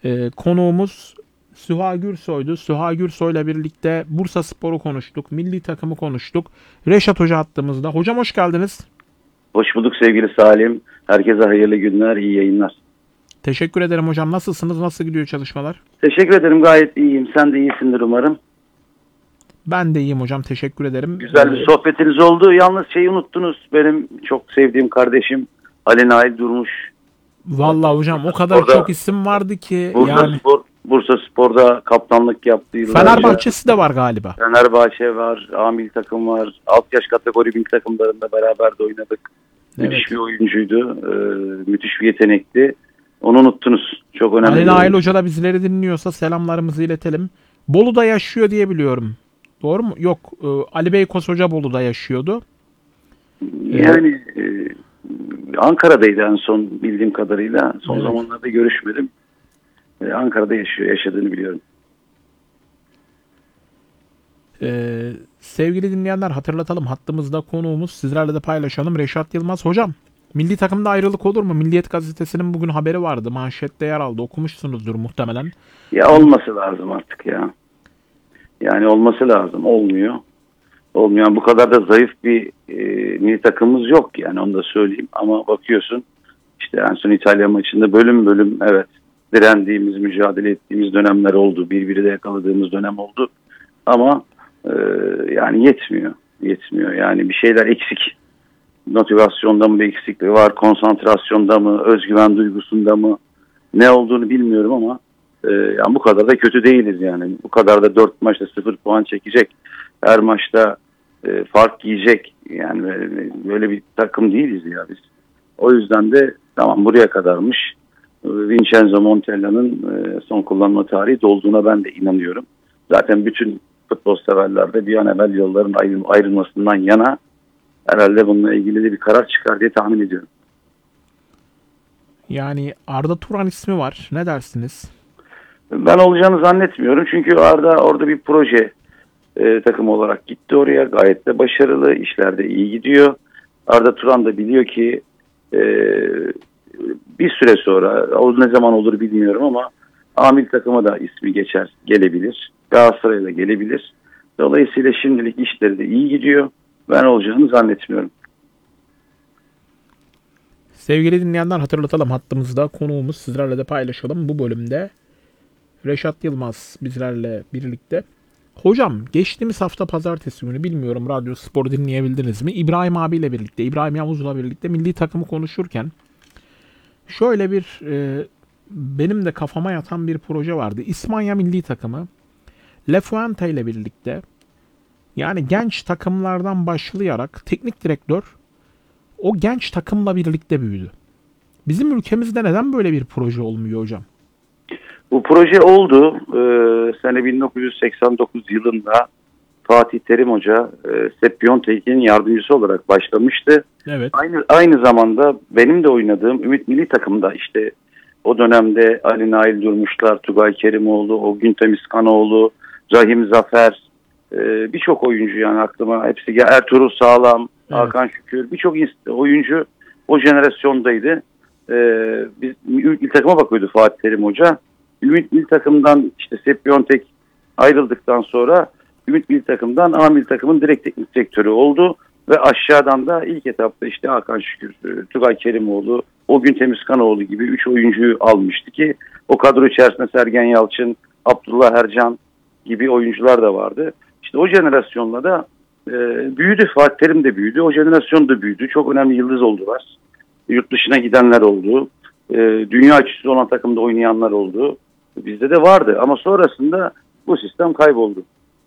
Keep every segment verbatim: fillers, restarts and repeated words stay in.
Ee, konuğumuz Süha Gürsoy'du. Süha Gürsoy'la birlikte Bursaspor'u konuştuk, milli takımı konuştuk. Reşat Hoca hattımızda. Hocam hoş geldiniz. Hoş bulduk sevgili Salim. Herkese hayırlı günler, iyi yayınlar. Teşekkür ederim hocam. Nasılsınız? Nasıl gidiyor çalışmalar? Teşekkür ederim, gayet iyiyim. Sen de iyisindir umarım. Ben de iyiyim hocam. Teşekkür ederim. Güzel bir sohbetiniz oldu. Yalnız şeyi unuttunuz. Benim çok sevdiğim kardeşim Ali Nail Durmuş. Vallahi hocam o kadar Orada, çok isim vardı ki. Bursa yani Spor, Bursa Spor'da kaptanlık yaptı yıllarca. Fenerbahçe'si de var galiba. Fenerbahçe var, A milli takım var. Alt yaş kategori milli takımlarında beraber de oynadık. Evet. Müthiş bir oyuncuydu. Ee, müthiş bir yetenekti. Onu unuttunuz. Çok önemli. Ali Nail Hoca da bizleri dinliyorsa selamlarımızı iletelim. Bolu'da yaşıyor diye biliyorum. Doğru mu? Yok. e, Ali Beykoz Hoca Bolu'da yaşıyordu. Yani e, Ankara'daydı en son bildiğim kadarıyla. Son Evet. zamanlarda görüşmedim. E, Ankara'da yaşıyor, yaşadığını biliyorum. Ee, sevgili dinleyenler hatırlatalım. Hattımızda konuğumuz, sizlerle de paylaşalım. Reşat Yılmaz. Hocam milli takımda ayrılık olur mu? Milliyet gazetesinin bugün haberi vardı. Manşette yer aldı. Okumuşsunuzdur muhtemelen. Ya olması lazım artık ya. Yani olması lazım. Olmuyor. Olmuyor. Yani bu kadar da zayıf bir e, milli takımımız yok yani, onu da söyleyeyim. Ama bakıyorsun işte en son İtalya maçında bölüm bölüm evet direndiğimiz, mücadele ettiğimiz dönemler oldu. Birbiri de yakaladığımız dönem oldu. Ama e, yani yetmiyor. Yetmiyor. Yani bir şeyler eksik. Motivasyonda mı bir eksikliği var? Konsantrasyonda mı? Özgüven duygusunda mı? Ne olduğunu bilmiyorum ama e, yani bu kadar da kötü değiliz yani. Bu kadar da dört maçta sıfır puan çekecek. Her maçta e, fark yiyecek. Yani böyle, böyle bir takım değiliz ya biz. O yüzden de tamam, buraya kadarmış. Vincenzo Montella'nın e, son kullanma tarihi dolduğuna ben de inanıyorum. Zaten bütün futbol severler de bir an evvel yolların ayrı, ayrılmasından yana herhalde bununla ilgili de bir karar çıkar diye tahmin ediyorum. Yani Arda Turan ismi var. Ne dersiniz? Ben olacağını zannetmiyorum. Çünkü Arda orada bir proje e, takımı olarak gitti oraya. Gayet de başarılı. İşler de iyi gidiyor. Arda Turan da biliyor ki e, bir süre sonra, o ne zaman olur bilmiyorum ama A milli takıma da ismi geçer, gelebilir. Galatasaray'a da gelebilir. Dolayısıyla şimdilik işleri de iyi gidiyor. Ben olacağını zannetmiyorum. Sevgili dinleyenler hatırlatalım, hattımızda konuğumuz, sizlerle de paylaşalım. Bu bölümde Reşat Yılmaz bizlerle birlikte. Hocam geçtiğimiz hafta pazartesi günü, bilmiyorum Radyo Spor dinleyebildiniz mi? İbrahim abiyle birlikte, İbrahim Yavuz'la birlikte milli takımı konuşurken şöyle bir e, benim de kafama yatan bir proje vardı. İspanya milli takımı Le Fuente ile birlikte, yani genç takımlardan başlayarak teknik direktör o genç takımla birlikte büyüdü. Bizim ülkemizde neden böyle bir proje olmuyor hocam? Bu proje oldu. Ee, sene bin dokuz yüz seksen dokuz yılında Fatih Terim Hoca e, Sepp Piontek'in yardımcısı olarak başlamıştı. Evet. Aynı aynı zamanda benim de oynadığım Ümit Milli Takım'da işte o dönemde Ali Nail Durmuşlar, Tugay Kerimoğlu, o gün Temizkanoğlu, Rahim Zafer, e, birçok oyuncu yani aklıma hepsi gel. Ertuğrul Sağlam, Evet. Hakan Şükür, birçok oyuncu o jenerasyondaydı. E, biz Ümit Milli Takım'a bakıyordu Fatih Terim Hoca. Ümit Milli Takım'dan işte Sepp Piontek ayrıldıktan sonra Ümit Milli Takım'dan A milli takımın direkt teknik direktörü oldu ve aşağıdan da ilk etapta işte Hakan Şükür, Tugay Kerimoğlu, o gün Temizkanoğlu gibi üç oyuncuyu almıştı ki o kadro içerisinde Sergen Yalçın, Abdullah Ercan gibi oyuncular da vardı. İşte o jenerasyonla da e, büyüdü. Fatih Terim de büyüdü. O jenerasyon da büyüdü. Çok önemli yıldız oldular. Yurt dışına gidenler oldu. E, dünya üçüncüsü olan takımda oynayanlar oldu. Bizde de vardı ama sonrasında bu sistem kayboldu.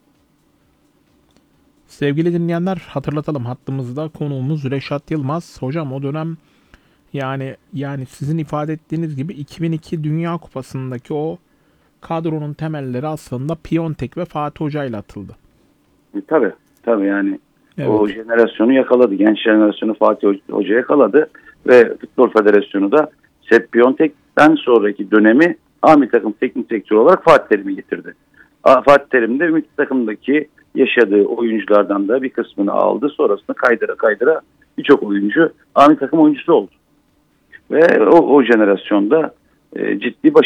Sevgili dinleyenler hatırlatalım, hattımızda konuğumuz Reşat Yılmaz. Hocam o dönem yani yani sizin ifade ettiğiniz gibi iki bin iki Dünya Kupası'ndaki o kadronun temelleri aslında Piontek ve Fatih Hoca ile atıldı. E, tabii tabii yani Evet. o jenerasyonu yakaladı. Genç jenerasyonu Fatih Hoca yakaladı ve Futbol Federasyonu da Sepp Piontek'ten sonraki dönemi A milli takım teknik direktörü olarak Fatih Terim'i getirdi. Fatih Terim de Ümit takımdaki yaşadığı oyunculardan da bir kısmını aldı. Sonrasında kaydıra kaydıra birçok oyuncu A milli takım oyuncusu oldu. Ve o, o jenerasyonda e, ciddi